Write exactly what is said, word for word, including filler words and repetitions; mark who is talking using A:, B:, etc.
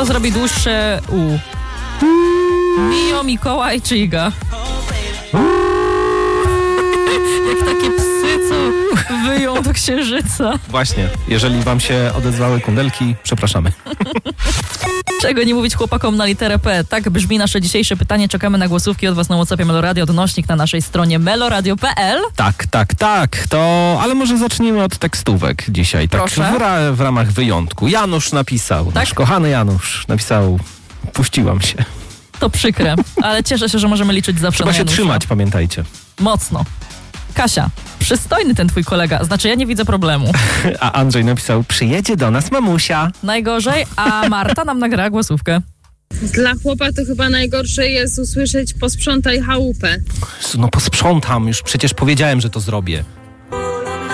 A: Kto zrobi dłuższe U? Mio, Mikołaj czy Iga? Jak takie psy, co wyją do księżyca.
B: Właśnie, jeżeli wam się odezwały kundelki, przepraszamy.
A: Czego nie mówić chłopakom na literę P? Tak brzmi nasze dzisiejsze pytanie. Czekamy na głosówki od was na WhatsAppie Meloradio. Odnośnik na naszej stronie meloradio kropka p l.
B: Tak, tak, tak. To, ale może zacznijmy od tekstówek dzisiaj. Tak
A: Proszę.
B: w, ra, w ramach wyjątku. Janusz napisał,
A: Tak?
B: nasz kochany Janusz napisał, puściłam się.
A: To przykre, ale cieszę się, że możemy liczyć zawsze
B: Trzeba
A: na
B: się
A: Janusza.
B: trzymać, pamiętajcie.
A: Mocno. Kasia, przystojny ten twój kolega. Znaczy, ja nie widzę problemu.
B: A Andrzej napisał, przyjedzie do nas mamusia.
A: Najgorzej, a Marta nam nagrała głosówkę.
C: Dla chłopa to chyba najgorsze jest usłyszeć posprzątaj chałupę.
B: No posprzątam, już przecież powiedziałem, że to zrobię.